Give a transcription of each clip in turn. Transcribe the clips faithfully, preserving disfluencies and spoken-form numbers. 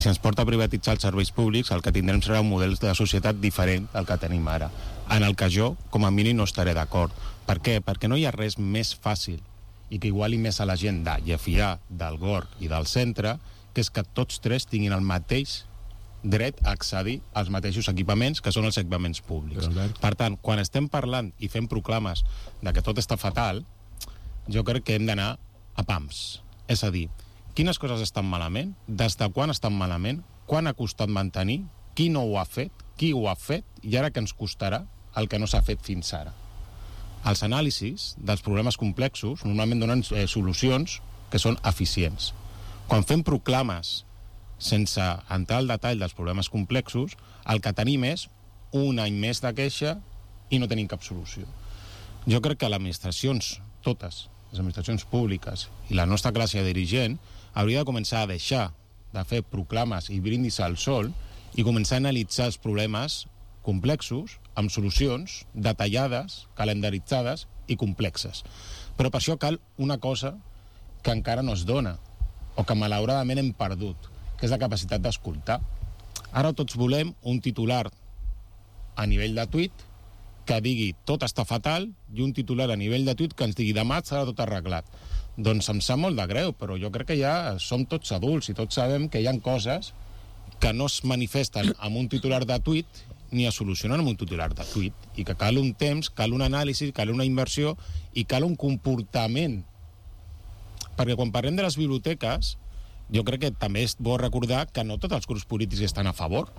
Si ens porta a privatitzar els serveis públics, el que tindrem serà un model de societat diferent del que tenim ara, en el que jo, com a mínim, no estaré d'acord. Per què? Perquè no hi ha res més fàcil i que iguali més a la gent de Llefià, del Gorg i del centre, que és que tots tres tinguin el mateix dret a accedir als mateixos equipaments, que són els equipaments públics. Per tant, quan estem parlant i fem proclames de que tot està fatal, jo crec que hem d'anar a pams. És a dir, quines coses estan malament, des de quan estan malament, quan ha costat mantenir, qui no ho ha fet, qui ho ha fet, i ara que ens costarà el que no s'ha fet fins ara. Els anàlisis dels problemes complexos normalment donen eh, solucions que són eficients. Quan fem proclames sense entrar al detall dels problemes complexos, el que tenim és un any més de queixa i no tenim cap solució. Jo crec que les administracions, totes, les administracions públiques i la nostra classe dirigent hauria de començar a deixar de fer proclames i brindis al sol i començar a analitzar els problemes complexos amb solucions detallades, calendaritzades i complexes. Però per això cal una cosa que encara no es dona o que malauradament hem perdut, que és la capacitat d'escoltar. Ara tots volem un titular a nivell de tuit que digui tot està fatal i un titular a nivell de tuit que ens digui demà serà tot arreglat. Doncs em sap molt de greu, però jo crec que ja som tots adults i tots sabem que hi ha coses que no es manifesten amb un titular de tuit ni es solucionen amb un titular de tuit i que cal un temps, cal un anàlisi, cal una inversió i cal un comportament. Perquè quan parlem de les biblioteques, jo crec que també és bo recordar que no tots els grups polítics estan a favor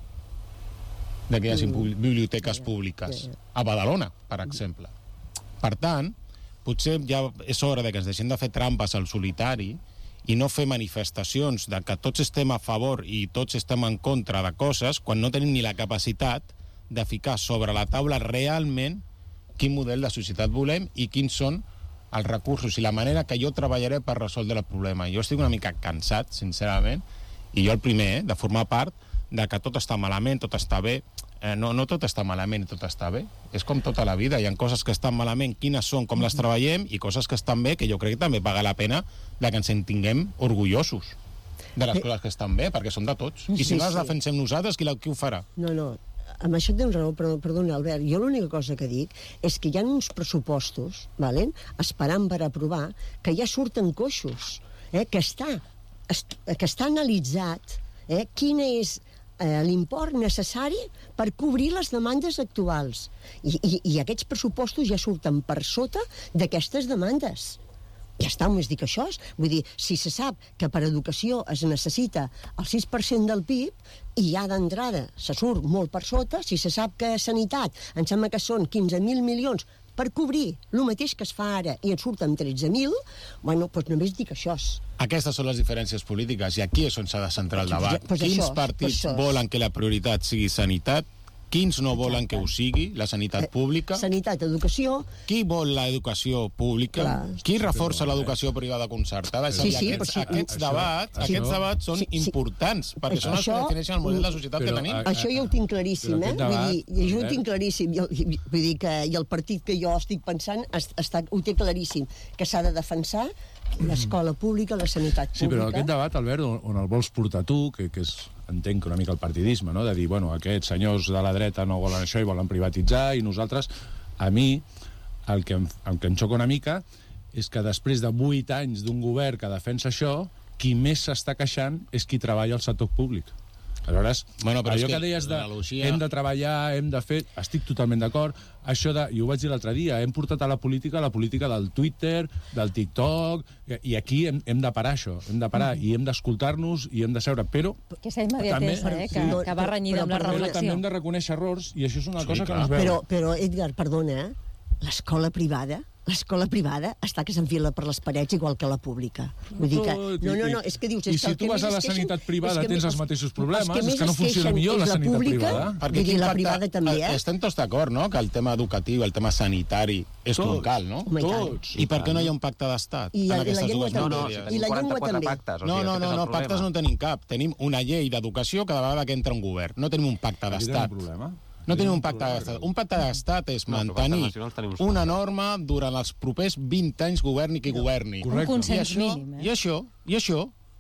de que hi hagi biblioteques públiques a Badalona, per exemple. Per tant, potser ja és hora de que ens deixem de fer trampes al solitari i no fer manifestacions de que tots estem a favor i tots estem en contra de coses quan no tenim ni la capacitat de ficar sobre la taula realment quin model de societat volem i quins són els recursos i la manera que jo treballaré per resoldre el problema. Jo estic una mica cansat, sincerament, i jo el primer, eh, de formar part de que tot està malament, tot està bé. Eh, no, no tot està malament i tot està bé. És com tota la vida. Hi ha coses que estan malament, quines són, com les treballem, i coses que estan bé, que jo crec que també paga la pena de que ens en tinguem orgullosos de les coses que estan bé, perquè són de tots. I si no les defensem nosaltres, qui, la, qui ho farà? No, no. Amb això tens raó, però perdona, Albert, jo l'única cosa que dic és que hi ha uns pressupostos, valen, esperant per aprovar, que ja surten coixos, eh, que està, est, que està analitzat eh, quina és eh, l'import necessari per cobrir les demandes actuals. I, i, i aquests pressupostos ja surten per sota d'aquestes demandes. Ja està, només dic això. Vull dir, si se sap que per educació es necessita el sis per cent del P I B i ja d'entrada se surt molt per sota, si se sap que sanitat em sembla que són quinze mil milions per cobrir el mateix que es fa ara i en surten tretze mil, bueno, doncs només dic això. Aquestes són les diferències polítiques i aquí és on s'ha de centrar el debat. Pues Quins això, partits pues volen que la prioritat sigui sanitat? Quins no volen que ho sigui, la sanitat pública? Sanitat, educació... Qui vol l'educació pública? Clar. Qui reforça l'educació privada concertada? Sí, sí, aquests, sí, aquests això, debats, això, aquests debats són sí, sí. importants, perquè Això- són els que defineixen el model de societat però, que tenim. a- Això jo ho tinc claríssim, eh? Però aquest Vull dir, debat, jo ho Albert- tinc claríssim. I el, i- vull dir que i el partit que jo estic pensant es- està, ho té claríssim, que s'ha de defensar l'escola pública, la sanitat pública. Sí, però aquest debat, Albert, on, on el vols portar tu, que, que és, entenc que una mica el partidisme, no? De dir, bueno, aquests senyors de la dreta no volen això i volen privatitzar, i nosaltres, a mi, el que em, el que em xoca una mica és que després de vuit anys d'un govern que defensa això, qui més s'està queixant és qui treballa al sector públic. Aleshores, Bueno, però allò és que, que deies de l'analogia- hem de treballar, hem de fer... Estic totalment d'acord. Això de... I ho vaig dir l'altre dia, hem portat a la política la política del Twitter, del TikTok, i aquí hem, hem de parar això, hem de parar, i hem d'escoltar-nos i hem de seure, però... Aquesta immediatesa, eh, que, que va renyida amb la però- però- Però també reflexió. hem de reconèixer errors, i això és una Sí, cosa que clar. no es veu. Però, però, Edgar, perdona, eh? L'escola privada l'escola privada està que s'enfila per les parets igual que la pública. Vull dir que... No, no, no, és que dius... I és que si el tu que vas més a la es queixen- sanitat privada és que tens més- els mateixos problemes, els és més que no es funciona queixen millor la és sanitat pública, privada. Perquè Vull dir, quin la pacte- privada també, eh? Estem tots d'acord, no?, que el tema educatiu, el tema sanitari és Tots. troncal, no? Home, i tant. Tots. I per què no hi ha un pacte d'estat I en la- i la aquestes llengua dues també. No, no, matèries? si I la tenim llengua quaranta-quatre també. pactes. O No, sigui, no, aquest no, és el no, problema. pactes no tenim cap. Tenim una llei d'educació cada vegada que entra un govern. No tenim un pacte Aquí tenim d'estat. un problema. No tenim un Aquí pacte tenim d'estat. Un pacte d'estat és No, però mantenir pactes nacionals tenim uns una quants. norma durant els propers vint anys, governi qui governi. Correcte. Un consens I això, mínim, eh? I això, i això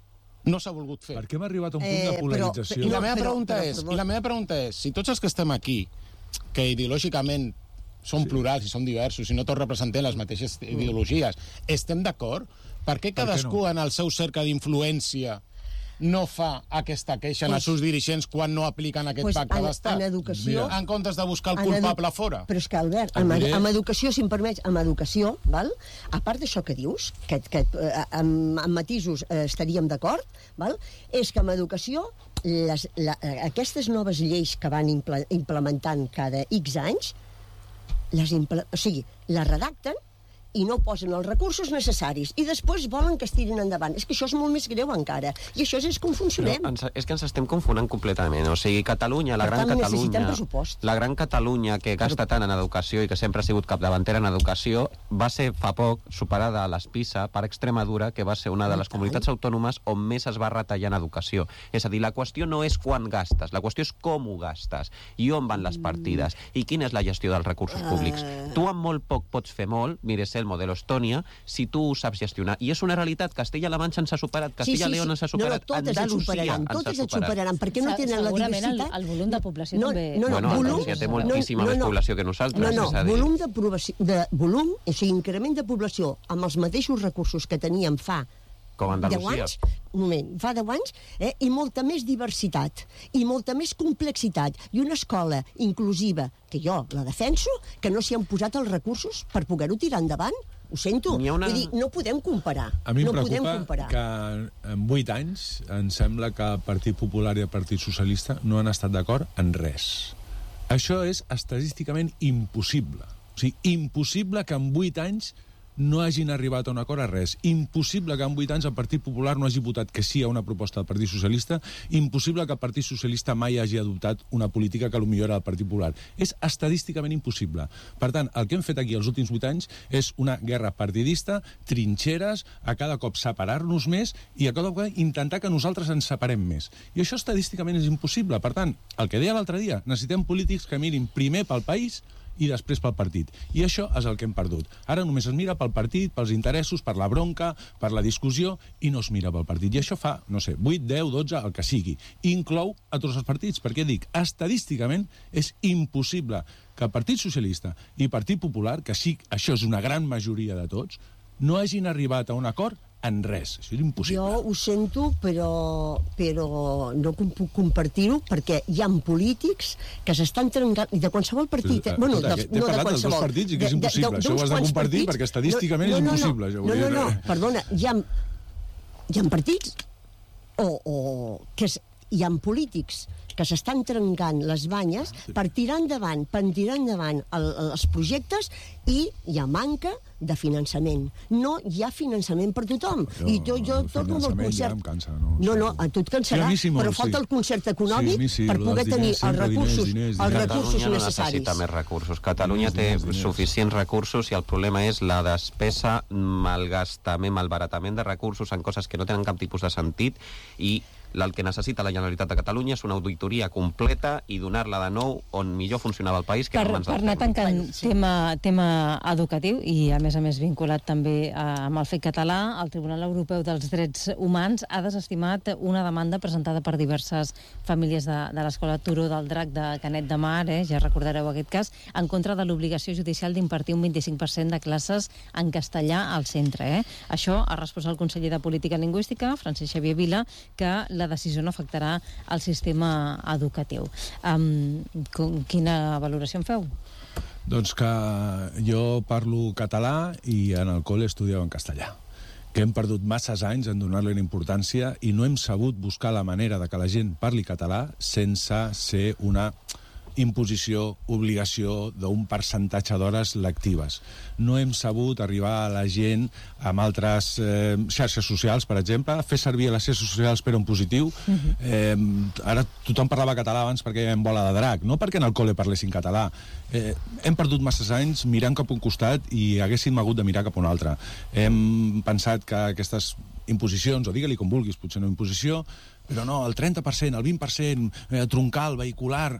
No s'ha volgut fer. Per què hem arribat a un punt Eh, de polarització? però- I la meva però- pregunta però- és, però- i la meva pregunta és, si tots els que estem aquí, que ideològicament som Sí. plurals i som diversos i no tots representem les mateixes ideologies, estem d'acord? Per què Per què cadascú no? en el seu cercle d'influència no fa aquesta queixa en Pues- els seus dirigents quan no apliquen aquest Pues pacte en- d'estat? en educació- En comptes de buscar el En edu- culpable fora? Però és que, Albert, Et amb, diré- amb educació, si em permets, amb educació, val? A part d'això que dius, que, que eh, amb, amb matisos eh, estaríem d'acord, val? És que amb educació les, la, aquestes noves lleis que van impl implementant cada X anys, les imple o sigui, les redacten i no posen els recursos necessaris i després volen que es tirin endavant. És que això és molt més greu encara. I això és com funcionem. Però ens, és que ens estem confonent completament. O sigui, Catalunya, la Per gran tant, necessitem Catalunya, pressupost. la gran Catalunya que gasta tant en educació i que sempre ha sigut capdavantera en educació, va ser fa poc superada a les PISA per Extremadura, que va ser una de les comunitats autònomes on més es va retallar en educació. És a dir, la qüestió no és quan gastes, la qüestió és com ho gastes i on van les partides i quina és la gestió dels recursos públics. Tu amb molt poc pots fer molt, mires el model Estònia, si tu ho saps gestionar. I és una realitat, Castella-La Manxa ens ha superat, Castella-León ens ha superat, no, no, totes et Andalusia superaran, ens ha totes et superat. superaran, perquè no tenen la Segurament el, diversitat. el volum de població No, també... no, no, Bueno, volum- Andalusia té moltíssima més població que nosaltres, No, no, és a dir. volum de, provació, de volum, o sigui, increment de població amb els mateixos recursos que teníem fa Com deu Andalusia. anys, un moment, fa deu anys, eh, i molta més diversitat, i molta més complexitat, i una escola inclusiva, que jo la defenso, que no s'hi han posat els recursos per poder-ho tirar endavant. Ho sento. N'hi ha una- Vull dir, no podem comparar. A mi em no podem preocupa comparar. que en vuit anys em sembla que el Partit Popular i el Partit Socialista no han estat d'acord en res. Això és estadísticament impossible. O sigui, impossible que en vuit anys no hagin arribat a un acord a res. Impossible que en vuit anys el Partit Popular no hagi votat que sí a una proposta del Partit Socialista. Impossible que el Partit Socialista mai hagi adoptat una política que potser era del Partit Popular. És estadísticament impossible. Per tant, el que hem fet aquí els últims vuit anys és una guerra partidista, trinxeres, a cada cop separar-nos més i a cada cop intentar que nosaltres ens separem més. I això estadísticament és impossible. Per tant, el que deia l'altre dia, necessitem polítics que mirin primer pel país i després pel partit. I això és el que hem perdut. Ara només es mira pel partit, pels interessos, per la bronca, per la discussió, i no es mira pel partit. I això fa, no sé, vuit, deu, dotze, el que sigui. I inclou a tots els partits, perquè dic, estadísticament és impossible que el Partit Socialista i el Partit Popular, que sí, això és una gran majoria de tots, no hagin arribat a un acord en res. Això és impossible. Jo ho sento, però, però no com puc compartir-ho, perquè hi ha polítics que s'estan trencant, i de qualsevol partit... Eh, bueno, escolta, de, que t'he no de parlat dels dos qualsevol. partits i que és De- de- impossible. de- Això ho d'uns has de quants compartir partits. perquè estadísticament no, és no, impossible, No, això no, vull no, dir. no, perdona, hi ha, hi ha partits o, o que es, hi ha polítics que s'estan trencant les banyes per tirar endavant, per tirar endavant el, els projectes, i hi ha manca de finançament. No hi ha finançament per tothom. Jo, I jo, jo el torno amb el finançament ja concert. em cansa, no? no, no, a tu et cansarà, Sí, a mi sí, molt, però falta sí. el concert Sí, econòmic a mi sí, per lo poder dels tenir diners, els sempre recursos, diners, diners, els diners. recursos Catalunya no necessaris. necessita més recursos. Catalunya té Diners, diners. suficients recursos i el problema és la despesa, malgastament, malbaratament de recursos en coses que no tenen cap tipus de sentit, i el que necessita la Generalitat de Catalunya és una auditoria completa i donar-la de nou on millor funcionava el país que Per, no mans per del anar tema. tancant Bueno, sí. tema, tema educatiu i, a més a més, vinculat també a, amb el fet català, el Tribunal Europeu dels Drets Humans ha desestimat una demanda presentada per diverses famílies de, de l'escola Turó del Drac de Canet de Mar, eh, ja recordareu aquest cas, en contra de l'obligació judicial d'impartir un vint-i-cinc per cent de classes en castellà al centre. Eh. Això ha respost el conseller de Política Lingüística, Francesc Xavier Vila, que la decisió no afectarà el sistema educatiu. Um, com, quina valoració en feu? Doncs que jo parlo català i en el col·le estudiava en castellà. Que hem perdut masses anys en donar-li una importància i no hem sabut buscar la manera de que la gent parli català sense ser una imposició, obligació d'un percentatge d'hores lectives. No hem sabut arribar a la gent amb altres eh, xarxes socials, per exemple, fer servir les xarxes socials per un positiu. Uh-huh. eh, ara tothom parlava català abans perquè hi havia bola de drac, no perquè en el col·le parlessin català. Eh, hem perdut masses anys mirant cap a un costat i haguéssim hagut de mirar cap a un altre. Hem pensat que aquestes imposicions, o digue-li com vulguis, potser no imposició, però no, el trenta per cent, el vint per cent, eh, troncal, vehicular...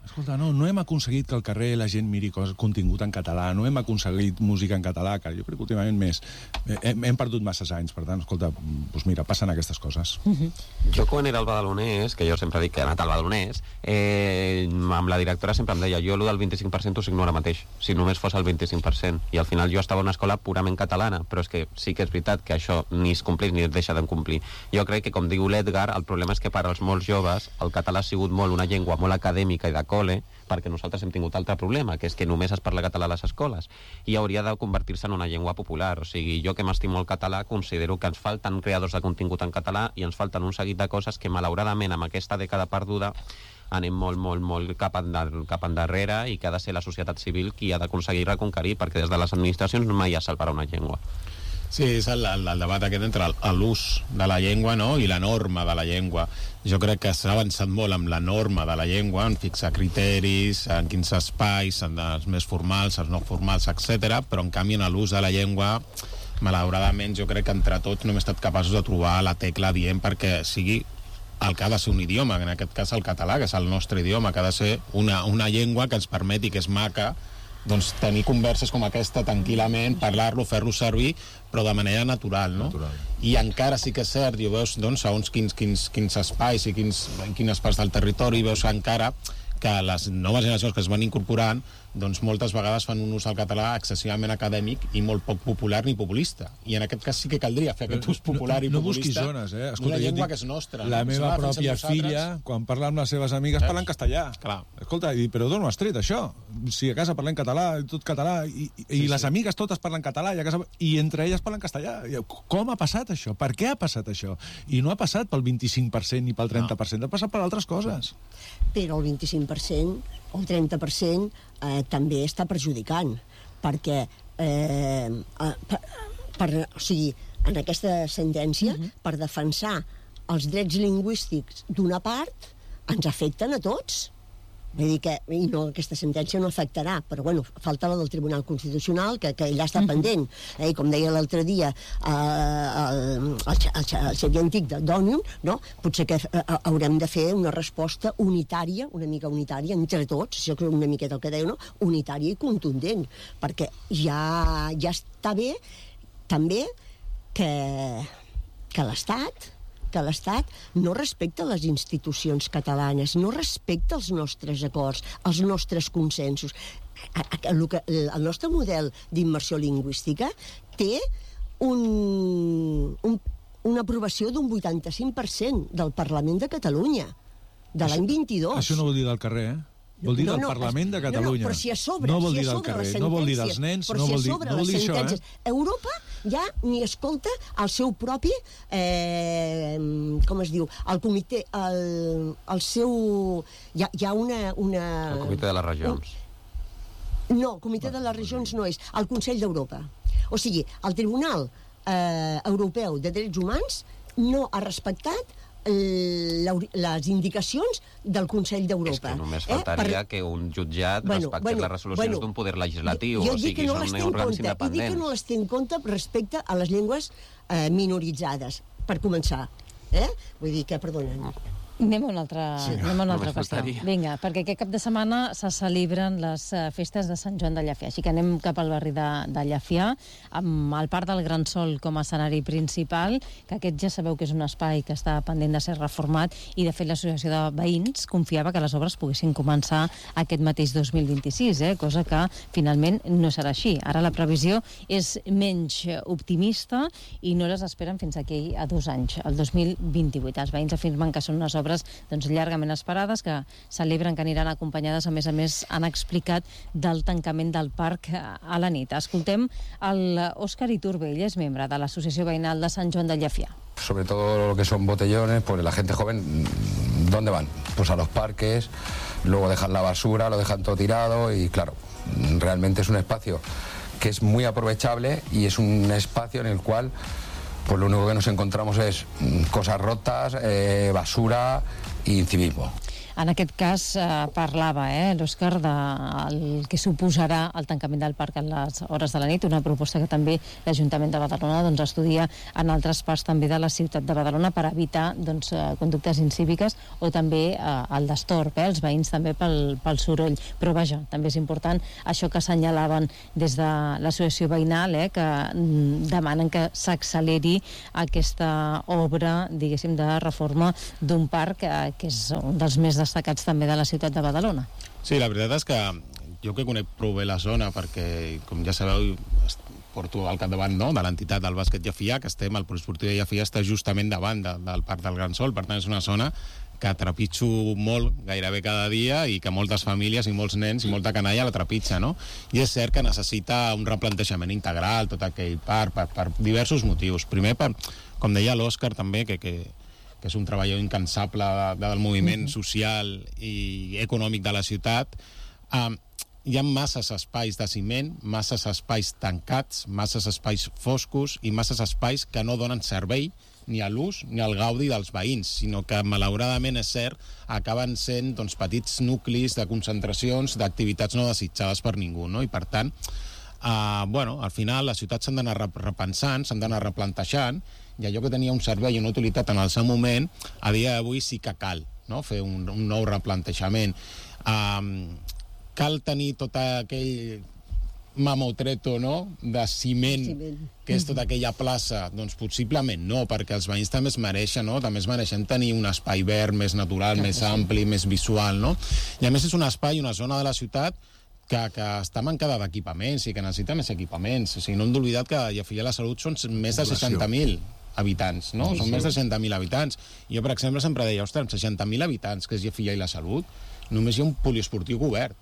Escolta, no, no hem aconseguit que al carrer la gent miri coses, contingut en català, no hem aconseguit música en català, que jo crec que últimament més. Hem, hem perdut masses anys, per tant, escolta, doncs mira, passen aquestes coses. Uh-huh. Jo quan era al Badalonès, que jo sempre dic que he anat al Badalonès, eh, amb la directora sempre em deia, jo el del vint-i-cinc per cent ho signo ara mateix, si només fos el vint-i-cinc per cent. I al final jo estava en una escola purament catalana, però és que sí que és veritat que això ni es complís ni es deixa de complir. Jo crec que, com diu l'Edgar, el problema és que per als molts joves el català ha sigut molt una llengua molt acadèmica i de col·le, perquè nosaltres hem tingut altre problema, que és que només es parla català a les escoles, i hauria de convertir-se en una llengua popular. O sigui, jo que m'estimo el català, considero que ens falten creadors de contingut en català i ens falten un seguit de coses que, malauradament, amb aquesta dècada perduda, anem molt, molt, molt cap, endarrere, cap endarrere i que ha de ser la societat civil qui ha d'aconseguir reconquerir, perquè des de les administracions mai es salvarà una llengua. Sí, és el, el, el debat aquest entre l'ús de la llengua, no?, i la norma de la llengua. Jo crec que s'ha avançat molt amb la norma de la llengua, en fixar criteris, en quins espais, en els més formals, els no formals, etcètera, però en canvi en l'ús de la llengua, malauradament, jo crec que entre tots no hem estat capaços de trobar la tecla dient perquè sigui el que ha de ser un idioma, en aquest cas el català, que és el nostre idioma, que ha de ser una, una llengua que ens permeti, que és maca, doncs tenir converses com aquesta tranquil·lament, parlar-lo, fer-lo servir, però de manera natural, no? Natural. I encara sí que és cert, i ho veus, doncs, segons quins, quins, quins espais i quins, quines parts del territori, veus encara que les noves generacions que es van incorporant, doncs moltes vegades fan un ús del català excessivament acadèmic i molt poc popular ni populista. I en aquest cas sí que caldria fer aquest ús popular no, i no populista zones, eh? Escolta, d'una llengua dic, que és nostra. La no? meva Si pròpia filla, quan parla amb les seves amigues, parla en castellà. Clar. Escolta, i, però d'on ho has tret, això? Si a casa parlem català, tot català, i, i, sí, i les sí. amigues totes parlen català, i, a casa, i entre elles parlen castellà. Com ha passat això? Per què ha passat això? I no ha passat pel vint-i-cinc per cent ni pel trenta per cent, no. ha passat per altres coses. Però el vint-i-cinc per cent o el trenta per cent eh, també està perjudicant, perquè eh, per, per, o sigui, en aquesta sentència, uh-huh. per defensar els drets lingüístics d'una part, ens afecten a tots. Vull dir que, i no, aquesta sentència no afectarà, però bueno, falta la del Tribunal Constitucional, que, que ja està uh-huh. pendent. Eh? Com deia l'altre dia eh, el, el, el, el Xavier Antic de d'Òmnium, no? Potser que eh, haurem de fer una resposta unitària, una mica unitària, entre tots, això és una miqueta el que deia, no? Unitària i contundent, perquè ja, ja està bé també que, que l'Estat que l'Estat no respecta les institucions catalanes, no respecta els nostres acords, els nostres consensos. El, el nostre model d'immersió lingüística té un, un, una aprovació d'un vuitanta-cinc per cent del Parlament de Catalunya, de l'any vint-i-dos. Això no vol dir del carrer, eh? Vol dir no, del no, Parlament de Catalunya. No, no, però si a sobre, no vol si dir del carrer, no vol dir dels nens, no vol dir, no vol dir això, eh? Europa ja ni escolta el seu propi, eh, com es diu, el comitè, el, el seu... Hi ha, hi ha una, una... El comitè de les regions. Un, no, el comitè de les regions no és, el Consell d'Europa. O sigui, el Tribunal eh, Europeu de Drets Humans no ha respectat les indicacions del Consell d'Europa. És que només faltaria eh? per... que un jutjat bueno, respectés bueno, les resolucions bueno, d'un poder legislatiu, jo, jo o sigui, no són òrgans independents. I dic que no les té en compte respecte a les llengües eh, minoritzades, per començar. Eh? Vull dir que, perdona... Anem a una altra, sí, anem a una altra qüestió. Vinga, perquè aquest cap de setmana se celebren les uh, festes de Sant Joan de Llafià, així que anem cap al barri de, de Llafià, amb el Parc del Gran Sol com a escenari principal, que aquest ja sabeu que és un espai que està pendent de ser reformat, i de fet l'associació de veïns confiava que les obres poguessin començar aquest mateix dos mil vint-i-sis, eh? Cosa que finalment no serà així. Ara la previsió és menys optimista i no les esperen fins aquí a dos anys, el dos mil vint-i-vuit. Els veïns afirmen que són unes obres doncs, llargament esperades, que celebren que aniran acompanyades, a més a més han explicat, del tancament del parc a la nit. Escoltem l'Òscar Iturbe, ell és membre de l'Associació Veïnal de Sant Joan de Llafià. Sobre todo lo que son botellones, pues la gente joven, ¿dónde van? Pues a los parques, luego dejan la basura, lo dejan todo tirado y claro, realmente es un espacio que es muy aprovechable y es un espacio en el cual pues lo único que nos encontramos es cosas rotas, eh, basura e incivismo. En aquest cas eh, parlava eh, l'Òscar del que suposarà el tancament del parc en les hores de la nit, una proposta que també l'Ajuntament de Badalona doncs, estudia en altres parts també de la ciutat de Badalona per evitar doncs, conductes incíviques o també eh, el destorb, eh, els veïns també pel, pel soroll. Però vaja, també és important això que assenyalaven des de l'associació veïnal, eh, que mm, demanen que s'acceleri aquesta obra, diguéssim, de reforma d'un parc eh, que és un dels més destacats també de la ciutat de Badalona. Sí, la veritat és que jo que conec prou bé la zona, perquè, com ja sabeu, porto al capdavant no, de l'entitat del bàsquet Llafià, que estem, el poliesportiu de Llafià està justament davant de, del Parc del Gran Sol, per tant és una zona que trepitjo molt, gairebé cada dia, i que moltes famílies i molts nens i molta canalla la trepitja, no? I és cert que necessita un replantejament integral, tot aquell parc, per, per diversos motius. Primer, per, com deia l'Òscar també, que, que, que és un treballador incansable de, del moviment social i econòmic de la ciutat, eh, hi ha masses espais de ciment, masses espais tancats, masses espais foscos i masses espais que no donen servei ni a l'ús ni al gaudi dels veïns, sinó que, malauradament, és cert, acaben sent doncs, petits nuclis de concentracions d'activitats no desitjades per ningú, no? I, per tant, eh, bueno, al final les ciutats s'han d'anar repensant, s'han d'anar replantejant, i allò que tenia un servei i una utilitat en el seu moment, a dia d'avui sí que cal, no? Fer un, un nou replantejament. Eh, cal tenir tot aquell mamotreto, no?, de ciment, ciment, que és tota aquella plaça. Doncs possiblement no, perquè els veïns també es mereixen, no?, també es mereixen tenir un espai verd més natural, més ampli, més visual, no? I a més és un espai, una zona de la ciutat que, que està mancada d'equipaments i que necessita més equipaments. O sigui, no hem d'oblidar que a Llafià la Salut són més de seixanta mil habitants, no? Sí, són sí. més de seixanta mil habitants. Jo, per exemple, sempre deia, ostres, seixanta mil habitants, que és Llafià i la Salut, només hi ha un poliesportiu obert.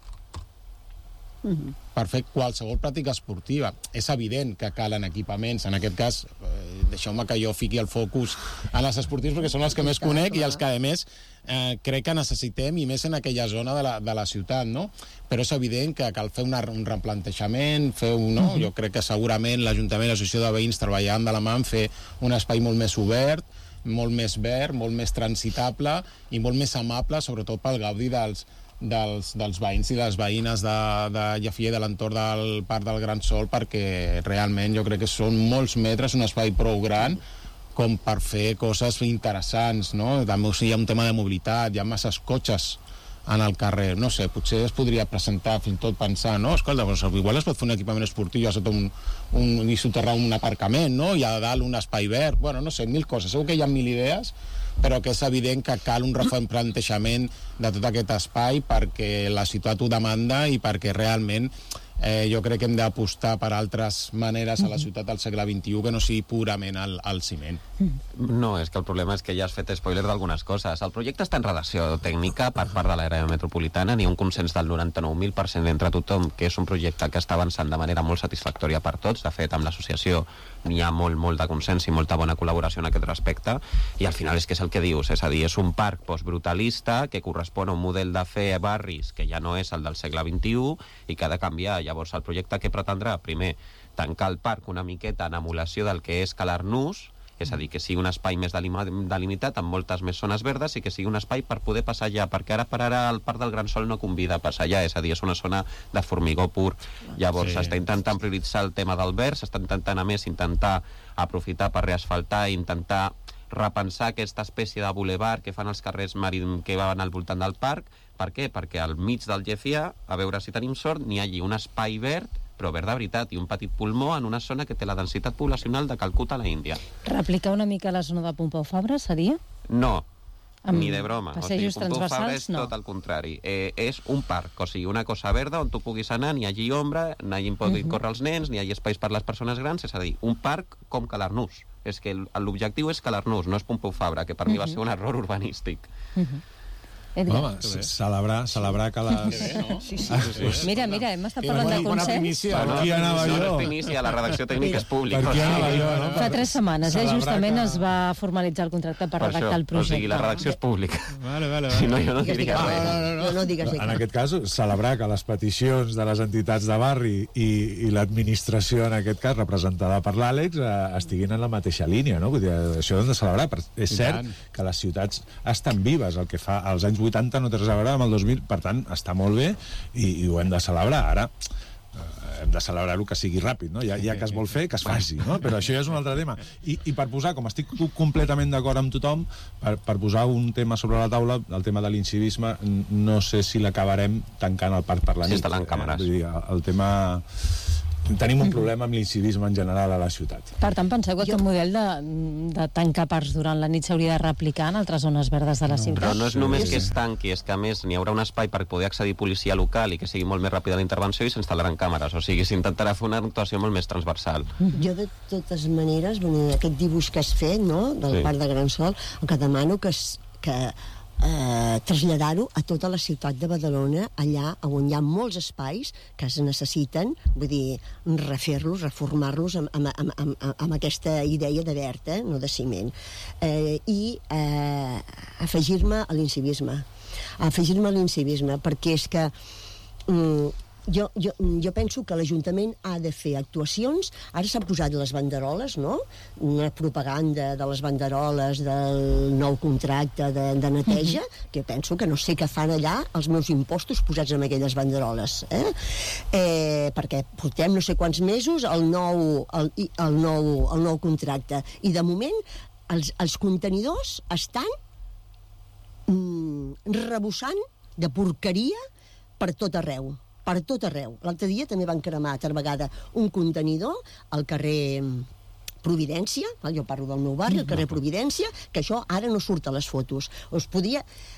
Uh-huh. Per fer qualsevol pràctica esportiva. És evident que calen equipaments, en aquest cas eh, deixeu-me que jo fiqui el focus en les esportius perquè són els que més conec i els que a més eh, crec que necessitem, i més en aquella zona de la, de la ciutat, no? Però és evident que cal fer una, un replantejament, fer un, no? Uh-huh. Jo crec que segurament l'Ajuntament i l'Associació de Veïns treballant de la mà en fer un espai molt més obert, molt més verd, molt més transitable i molt més amable, sobretot pel gaudi dels Dels, dels veïns i les veïnes de, de Llafià i de l'entorn del Parc del Gran Sol, perquè realment jo crec que són molts metres, un espai prou gran com per fer coses interessants, no? També o sigui, hi ha un tema de mobilitat, hi ha masses cotxes en el carrer, no sé, potser es podria presentar fins i tot pensar, no? Escolta, doncs, igual es pot fer un equipament esportiu a sota un, un, i soterrar un aparcament, no? I a dalt un espai verd, bueno, no sé, mil coses, segur que hi ha mil idees, però que és evident que cal un replantejament de tot aquest espai perquè la ciutat ho demanda i perquè realment eh, jo crec que hem d'apostar per altres maneres a la ciutat del segle vint-i-u que no sigui purament el, el ciment. No, és que el problema és que ja has fet spoiler d'algunes coses. El projecte està en redacció tècnica per part de l'àrea metropolitana, ni un consens del noranta-nou mil per cent entre tothom, que és un projecte que està avançant de manera molt satisfactòria per tots. De fet, amb l'associació n'hi ha molt, molt de consens i molta bona col·laboració en aquest respecte, i al final és que és el que dius, és a dir, és un parc postbrutalista que correspon a un model de fer barris que ja no és el del segle vint-i-u i que ha de canviar. Llavors, el projecte que pretendrà, primer, tancar el parc una miqueta en emulació del que és Calarnús, és a dir, que sigui un espai més delimitat amb moltes més zones verdes i que sigui un espai per poder passar allà, perquè ara per ara el Parc del Gran Sol no convida a passar allà, és a dir, és una zona de formigó pur. Llavors s'està sí. intentant prioritzar el tema del verd, s'està intentant a més intentar aprofitar per reasfaltar i intentar repensar aquesta espècie de bulevard que fan els carrers marítims que van al voltant del parc. Per què? Perquè al mig del Llafià, a veure si tenim sort, n'hi hagi un espai verd, però verd de veritat, i un petit pulmó en una zona que té la densitat poblacional de Calcuta a la Índia. Replicar una mica la zona de Pompeu Fabra seria? No, amb ni de broma. O sigui, Pompeu Fabra és no. tot el contrari. Eh, és un parc, o sigui, una cosa verda on tu puguis anar, n'hi hagi ombra, n'hi hagi poden uh-huh. córrer els nens, n'hi hagi espais per les persones grans, és a dir, un parc com Calarnús. És que l'objectiu és Calarnús, no és Pompeu Fabra, que per uh-huh. mi va ser un error urbanístic. Uh-huh. Home, celebrar, celebrar que les... Que bé, no? Sí, sí, sí, sí. Mira, mira, hem estat parlant de consens. Per qui anava jo? No és primicia, la redacció tècnica és pública. Per qui anava jo, no? Fa tres setmanes, eh, justament es va formalitzar el contracte per redactar el projecte. O sigui, la redacció és pública. Vale, vale, vale. Si no, jo no diria res. No, no, no, no digues en aquest cas, celebrar que les peticions de les entitats de barri i, i l'administració, en aquest cas, representada per l'Àlex, eh, estiguin en la mateixa línia, no? Vull dir, això ho hem de celebrar. És cert que les ciutats estan vives, el que fa als anys vuitanta no té res a veure amb el dos mil, per tant, està molt bé i, i ho hem de celebrar. Ara hem de celebrar-ho que sigui ràpid, no? Ja, ja que es vol fer, que es faci, no? Però això ja és un altre tema. I, i per posar, com estic completament d'acord amb tothom, per, per posar un tema sobre la taula, el tema de l'incivisme, no sé si l'acabarem tancant al parc per la nit. Sí, instal·lant càmeres. Eh? Vull dir, el tema... Tenim un problema amb l'incivisme en general a la ciutat. Per tant, penseu que aquest model de, de tancar parcs durant la nit s'hauria de replicar en altres zones verdes de la ciutat? Però no és només que es tanqui, és que a més n'hi haurà un espai per poder accedir policia local i que sigui molt més ràpida la intervenció i s'instal·laran càmeres, o sigui, s'intentarà fer una actuació molt més transversal. Jo, de totes maneres, bueno, aquest dibuix que has fet, no?, del Sí. Parc de Gran Sol, el que demano que, es, que eh, traslladar-ho a tota la ciutat de Badalona, allà on hi ha molts espais que es necessiten, vull dir, refer-los, reformar-los amb, amb, amb, amb, amb aquesta idea de verd, eh, no de ciment. Eh, I eh, afegir-me a l'incivisme. Afegir-me a l'incivisme, perquè és que... Mm, Jo, jo, jo penso que l'Ajuntament ha de fer actuacions. Ara s'han posat les banderoles, no? Una propaganda de les banderoles del nou contracte de, de neteja, uh-huh. que penso que no sé què fan allà els meus impostos posats amb aquelles banderoles. Eh? Eh, perquè portem no sé quants mesos el nou, el, el nou, el nou contracte. I de moment els, els contenidors estan mm, rebossant de porqueria per tot arreu. per tot arreu. L'altre dia també van cremar altra vegada un contenidor al carrer Providència, jo parlo del meu barri, al carrer Providència, que això ara no surt a les fotos. Us podia...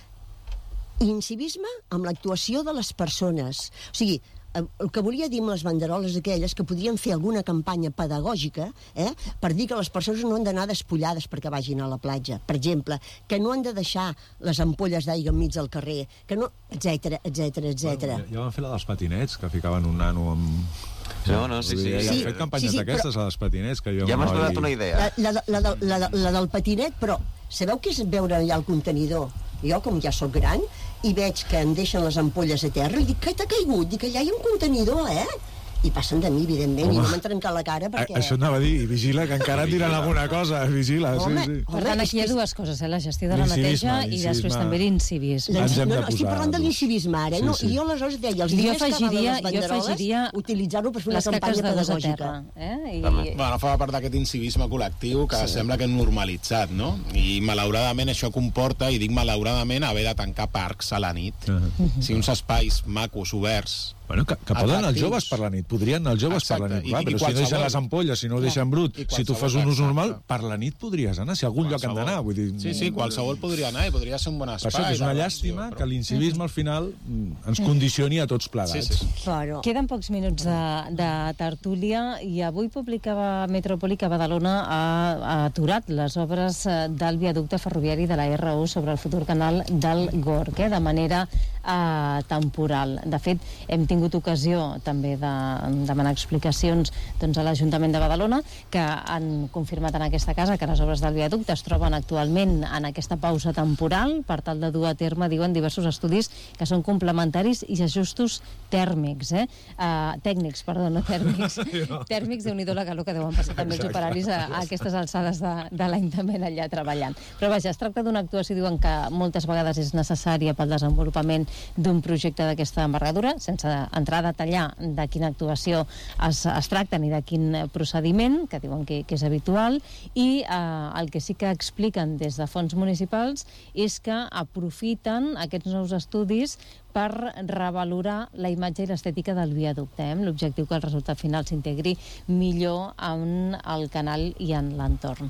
Incivisme amb l'actuació de les persones. O sigui, el que volia dir amb les banderoles aquelles, que podrien fer alguna campanya pedagògica, eh, per dir que les persones no han d'anar despullades perquè vagin a la platja, per exemple, que no han de deixar les ampolles d'aigua enmig del carrer, que no... etcètera, etcètera, etcètera. Bueno, ja, ja van fer la dels patinets, que ficaven un nano amb... No, no, sí, sí. Ja sí. han fet campanyes sí, sí, d'aquestes però... a les patinets, que jo... Ja m'has donat una idea. La, la, la, la, la, la del patinet, però sabeu què és veure allà el contenidor? Jo, com ja sóc gran, i veig que em deixen les ampolles a terra, i dic, què t'ha caigut? Dic, allà hi ha un contenidor, eh? I passen de mi, evidentment, home, i no m'han trencat la cara perquè... A, això anava a dir, i vigila, que encara et diran alguna cosa, vigila, home, sí, sí. Per tant, aquí hi ha dues coses, eh? La gestió de la neteja i després també l'incivisme. Ens hem de no, no, estic posar parlant de dos. l'incivisme ara, Sí, no? sí. I jo aleshores deia, els Jo diners que afegiria- valen les jo afegiria banderoles, utilitzar-ho per fer una les caques campanya de gos a pedagògica. terra. Eh? I... Bueno, fa part d'aquest incivisme col·lectiu que sí. sembla que hem normalitzat, no? I malauradament això comporta, i dic malauradament, haver de tancar parcs a la nit. Uh -huh. Si uns espais macos, oberts... Bueno, que, que poden els atractius. joves per la nit, podrien anar els joves Exacte. per la nit, I- clar, i però si no qualsevol- deixen les ampolles, si no ho deixen brut, I si tu fas qualsevol- un ús normal, exacte. per la nit podries anar, si a algun lloc han d'anar, vull dir... Sí, sí, qualsevol podria anar i podria ser un bon Per espai. això que és una de llàstima revisió, que l'incivisme al final mm, ens condicioni a tots plegats. Sí, sí. Però... Queden pocs minuts de, de tertúlia i avui publicava Metrópoli que Badalona ha, ha aturat les obres eh, del viaducte ferroviari de la erre u sobre el futur canal del Gorg, eh, de manera eh, temporal. De fet, hem tingut ocasió també de demanar explicacions doncs, a l'Ajuntament de Badalona, que han confirmat en aquesta casa que les obres del viaducte es troben actualment en aquesta pausa temporal per tal de dur a terme, diuen, diversos estudis que són complementaris i ajustos tèrmics, eh? Uh, tècnics, perdó, no tèrmics. Tèrmics, Déu-n'hi-do la calor que deuen passar també els operaris a, a aquestes alçades de, de l'any també allà treballant. Però vaja, es tracta d'una actuació, diuen que moltes vegades és necessària pel desenvolupament d'un projecte d'aquesta envergadura, sense entrar a detallar de quina actuació es, es tracta ni de quin procediment, que diuen que, que és habitual, i eh, el que sí que expliquen des de fons municipals és que aprofiten aquests nous estudis per revalorar la imatge i l'estètica del viaducte, eh? amb l'objectiu que el resultat final s'integri millor en el canal i en l'entorn.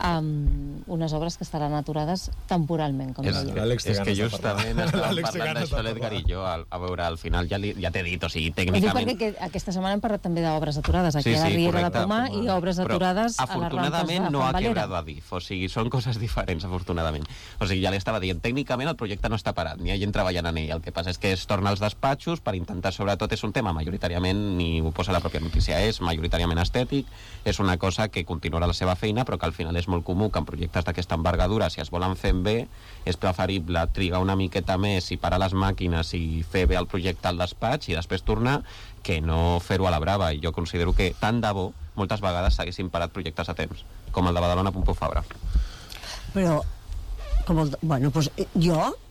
Um, unes obres que estaran aturades temporalment, com És, deia. és que justament estàvem parlant d'això, l'Edgar i jo, a, a veure, al final ja, li, ja t'he dit, o sigui, Ho dic tècnicament... perquè que, aquesta setmana hem parlat també d'obres aturades, aquí Sí, a la sí, Riera correcte. de Pomar i obres Però, aturades a les rampes de afortunadament no ha Juan Valera. quebrado a DIF, o sigui, són coses diferents, afortunadament. O sigui, ja li estava dient, tècnicament el projecte no està parat, ni hi ha gent treballant en ell. El que passa és que es torna als despatxos per intentar, sobretot, és un tema majoritàriament, ni ho posa la pròpia notícia, és majoritàriament estètic, és una cosa que continuarà la seva feina, però que al final és molt comú que en projectes d'aquesta envergadura, si es volen fer bé, és preferible trigar una miqueta més i parar les màquines i fer bé el projecte al despatx i després tornar, que no fer-ho a la brava. I jo considero que tant de bo moltes vegades s'haguessin parat projectes a temps, com el de Badalona Pompeu Fabra. Però, com el, bueno, doncs, jo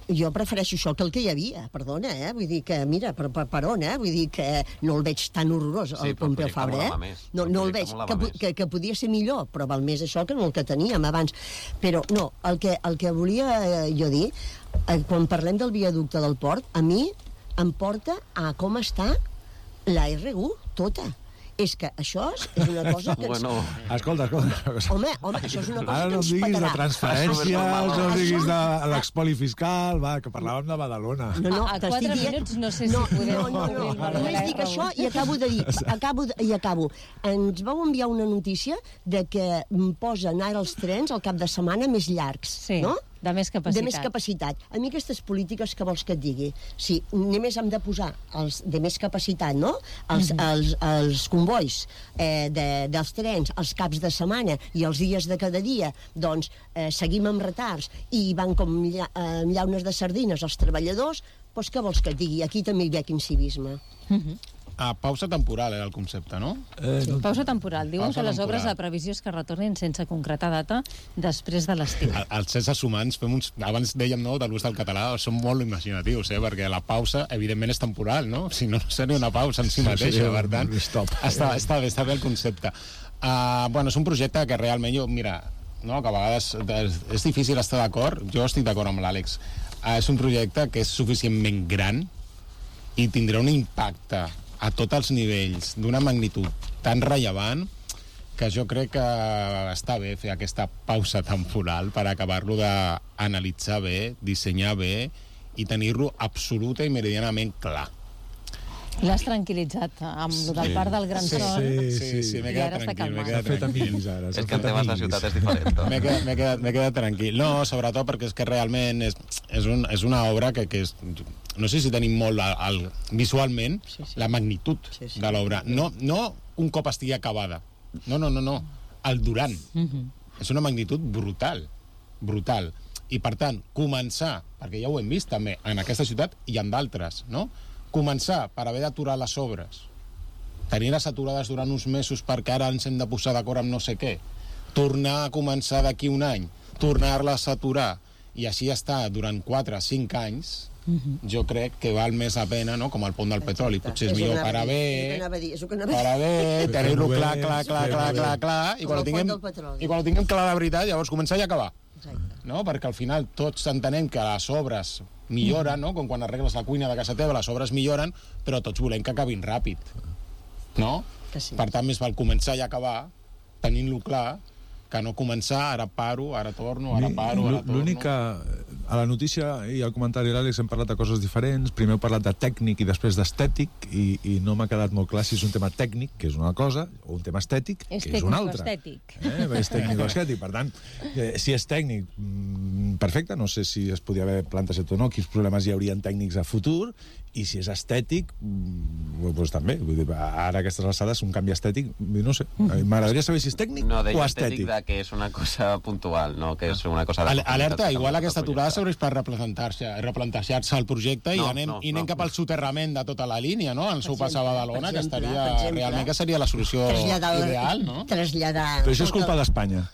jo prefereixo això que el que hi havia, perdona, eh? Vull dir que, mira, per, per, per on, eh? Vull dir que no el veig tan horrorós, el Sí, però el Pompeu projecte Fabra, molava eh? més. No, El no el veig, projecte que, molava que, que podia ser millor, però val més això que no el que teníem abans. Però, no, el que, el que volia eh, jo dir, eh, quan parlem del viaducte del port, a mi em porta a com està la erre u, tota. És que això és una cosa que ens... Bueno, Escolta, escolta. Home, home, això és una cosa Ara que no em ens diguis de petarà. transferències, no em Això- diguis de l'expoli fiscal, va, que parlàvem de Badalona. No, no, A- a t'estic quatre dient- minuts no sé si podem no, no, obrir no, el valor de només la dic R U. això i acabo de dir, acabo de, i acabo. Ens vau enviar una notícia de que posen ara els trens al cap de setmana més llargs, Sí, no? de més capacitat. De més capacitat. A mi aquestes polítiques que vols que et digui? Si només hem de posar els de més capacitat, no? Els, Mhm. els, els convois eh, de, dels trens, els caps de setmana i els dies de cada dia, doncs eh, seguim amb retards i van com lla, eh, llaunes de sardines els treballadors, doncs què vols que et digui? Aquí també hi veig incivisme. Ah, pausa temporal era el concepte, no? Eh, no, Pausa temporal. Diuen Pausa que les obres temporal. de previsió és que retornin sense concretar data després de l'estiu. El- Els éssers humans fem uns... Abans dèiem, no?, de l'ús del català, som molt imaginatius, eh?, perquè la pausa, evidentment, és temporal, no? Si no, no seria una pausa en si Sí, mateixa, seria per un tant... stop. Està, està bé, està bé el concepte. Uh, bueno, és un projecte que realment jo, mira, no, que a vegades és, és difícil estar d'acord, jo estic d'acord amb l'Àlex. Uh, és un projecte que és suficientment gran i tindrà un impacte a tots els nivells d'una magnitud tan rellevant que jo crec que està bé fer aquesta pausa temporal per acabar-lo d'analitzar bé, dissenyar bé i tenir-lo absoluta i meridianament clar. L'has tranquil·litzat amb sí. del parc del Gran Sí, Son. sí, Sí, sí, m'he I quedat ara està tranquil, m'he calmat. S'ha quedat fet tranquil. amiguis ara. s'ha és que en fet temes de amiguis. ciutat és diferent. M'he quedat, m'he quedat, m'he quedat tranquil. No, sobretot perquè és que realment és, és, un, és una obra que, que és... No sé si tenim molt el, el, visualment Sí, sí. la magnitud Sí, sí. de l'obra. No, no un cop estigui acabada. No, no, no, no. El durant. Mhm. És una magnitud brutal. Brutal. I, per tant, començar, perquè ja ho hem vist també en aquesta ciutat i en d'altres, no? Començar per haver d'aturar les obres, tenir-les aturades durant uns mesos perquè ara ens hem de posar d'acord amb no sé què, tornar a començar d'aquí un any, tornar-les a aturar, i així està durant quatre o cinc anys, jo crec que val més la pena, no?, com el pont del petroli. Potser és És el que millor anava parar a dir, és el que bé, anava a dir, és el que anava a dir. parar bé, tenir-lo Fer-ho clar, bé, clar, clar, fer-ho clar, bé. clar, clar, i Com quan ho el pont tinguem, del petroli. i quan ho tinguem clar de veritat, llavors començar i acabar. Exacte. No? Perquè al final tots entenem que les obres milloren, no? Com quan arregles la cuina de casa teva, les obres milloren, però tots volem que acabin ràpid. No? Que sí. Per tant, més val començar i acabar tenint-lo clar que no començar, ara paro, ara torno, ara paro, ara torno. L'única... A la notícia i al comentari de l'Àlex hem parlat de coses diferents. Primer heu parlat de tècnic i després d'estètic, i, i no m'ha quedat molt clar si és un tema tècnic, que és una cosa, o un tema estètic, És que és una altra. tècnico-estètic. Eh? És tècnico-estètic. Per tant, eh, si és tècnic, mm, perfecte, no sé si es podia haver plantejat o no, quins problemes hi haurien tècnics a futur, i si és estètic, mm, doncs també. Vull dir, ara a aquestes alçades, un canvi estètic, no sé. M'agradaria saber si és tècnic No, o deia estètic. estètic de que és una cosa puntual, no que és una cosa... de Ale- Alerta, profunditat igual del aquesta projecte. aturada serveix per replantar-se replantejar-se el projecte i No, anem, no, i anem no. cap al soterrament de tota la línia, no? El seu exemple, passar a Badalona, per que exemple, estaria per exemple. realment que seria la solució Traslladar la- ideal, no? Traslladar... Però això és culpa d'Espanya.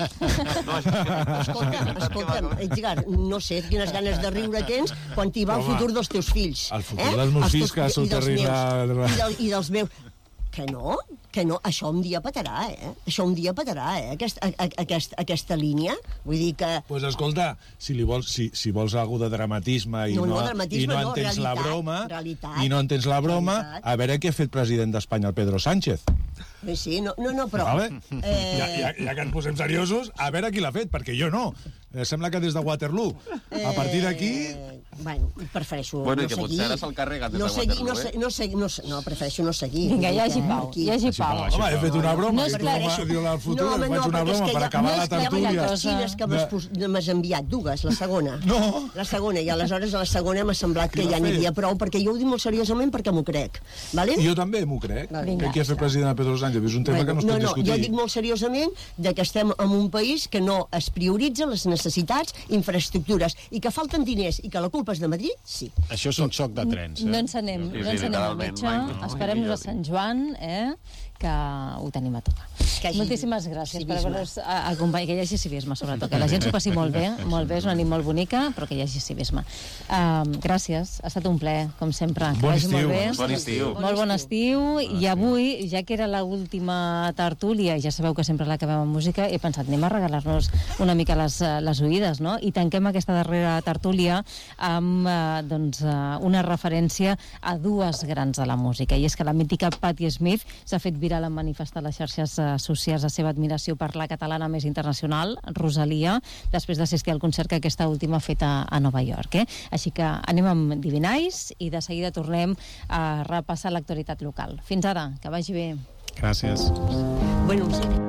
No, és que... Escolta'm, escolta'm, Edgar, no sé quines ganes de riure tens quan t'hi va el Home, futur dels teus fills. el futur dels meus Els fills, teus- que i dels soterrarà- meus, I, del, I dels meus... Que no, que no, això un dia petarà, eh? Això un dia petarà, eh? Aquest, a, a, aquest, aquesta línia, vull dir que... Doncs pues escolta, si, li vols, si, si vols alguna de dramatisme i No, no, no, dramatisme i no no, entens la realitat, broma, realitat, i no entens la broma, realitat. a veure què ha fet president d'Espanya el Pedro Sánchez. Sí, sí, no, no, no però... Vale? Eh, Ja, ja, ja que ens posem seriosos, a veure qui l'ha fet, perquè jo no. Eh, sembla que des de Waterloo. A partir d'aquí... Eh, bueno, prefereixo Bueno, i no que seguir. potser ara se'l carrega des no de seguir, Waterloo, no, eh? se, no, seguir, no, se- no, prefereixo no seguir. Vinga, hi hagi Aquí- pau, aquí- hi hagi pau. Home, he fet una broma, No he és fet una broma, clar, diu al futur, no, home, faig no, una perquè és broma que per ja- acabar no la és que hi ha tertúlia. una Les xines que m'has pos- m'has enviat, dues, la segona. No. La segona, i aleshores a la segona m'ha semblat que Qui ja l'ha n'hi fet? havia prou, perquè jo ho dic molt seriosament perquè m'ho crec. Vale? I jo també m'ho crec. Vale. Que qui ha fet president de Pedro Sánchez és un tema que no es pot no, no, discutir. jo dic molt seriosament de que estem en un país que no es prioritza les necessitats, infraestructures, i que falten diners, i que la culpa és de Madrid, sí. Això és un xoc de trens. Eh? No ens anem, Sí, no sí, ens anem al literalment, metge, mai, no? esperem-nos a Mai Sant Joan, eh? que ho tenim a tocar. Moltíssimes gràcies per haver-nos acompanyat, que hi hagi civisme, sobretot, que la gent s'ho passi molt bé, molt bé, és una nit molt bonica, però que hi hagi civisme. Uh, gràcies, ha estat un plaer, com sempre. Bon estiu. Bon estiu. Molt bon estiu, i avui, ja que era l'última tertúlia, i ja sabeu que sempre l'acabem amb música, he pensat, anem a regalar-nos una mica les, les oïdes, no? I tanquem aquesta darrera tertúlia amb uh, doncs, uh, una referència a dues grans de la música, i és que la mítica Patti Smith s'ha fet viral en manifestar les xarxes uh, socials la seva admiració per la catalana més internacional, Rosalia, després d'assistir al concert que aquesta última ha fet a, a Nova York. Eh? Així que anem amb Divinais i de seguida tornem a repassar l'actualitat local. Fins ara, que vagi bé. Gràcies. Bueno, sí.